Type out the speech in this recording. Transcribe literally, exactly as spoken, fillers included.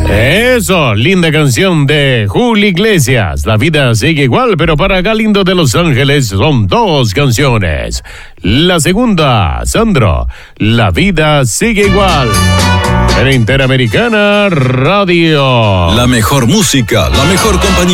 Eso, linda canción de Julio Iglesias. La vida sigue igual, pero para Galindo de Los Ángeles son dos canciones. La segunda, Sandro, La vida sigue igual. En Interamericana Radio. La mejor música, la mejor compañía.